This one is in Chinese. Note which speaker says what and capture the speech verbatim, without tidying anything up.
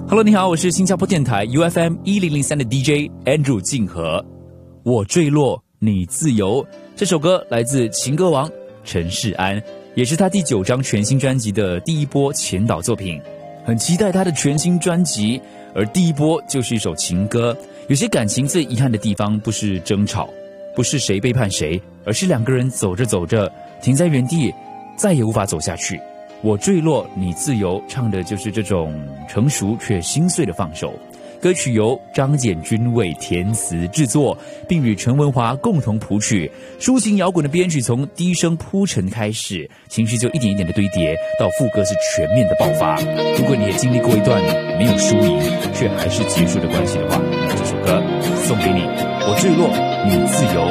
Speaker 1: Hello， 你好，我是新加坡电台 U F M 一零零三的 D J Andrew 静和。我坠落，你自由。这首歌来自情歌王陈势安，也是他第九张全新专辑的第一波前导作品。很期待他的全新专辑，而第一波就是一首情歌。有些感情最遗憾的地方，不是争吵，不是谁背叛谁，而是两个人走着走着停在原地，再也无法走下去。我坠落，你自由，唱的就是这种成熟却心碎的放手。歌曲由张简君为填词制作，并与陈文华共同谱曲。抒情摇滚的编曲从低声铺陈开始，情绪就一点一点的堆叠，到副歌是全面的爆发。如果你也经历过一段没有输赢却还是结束的关系的话，那这首歌送给你。我坠落，你自由。